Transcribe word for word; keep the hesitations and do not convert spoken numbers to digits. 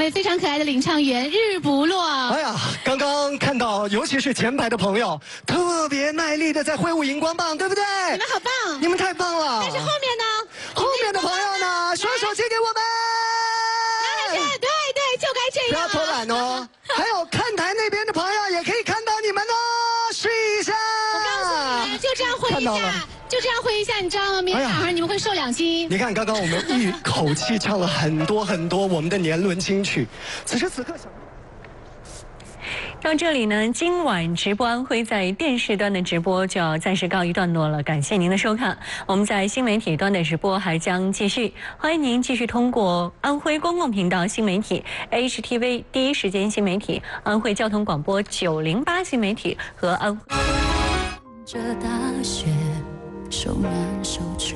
位非常可爱的领唱员日不落。 哎呀，刚刚看到，尤其是前排的朋友，特别卖力的在挥舞荧光棒，对不对？ 你们好棒！ 你们太棒了！ 但是后面呢？ 后面的朋友呢？双手借给我们！ 对对对，就该这样。 不要偷懒哦。还有看台那边的朋友也可以看到你们哦，试一下。 我告诉你们，就这样挥一下，就这样挥一下，你知道吗？明天晚上你们会瘦两斤。 你看，刚刚我们一口气唱了很多很多我们的年轮金曲，此时此刻想。 到这里呢，今晚直播安徽在电视端的直播就要暂时告一段落了。感谢您的收看，我们在新媒体端的直播还将继续，欢迎您继续通过安徽公共频道新媒体 H T V 第一时间新媒体、安徽交通广播九零八新媒体和安徽。 这大雪手难手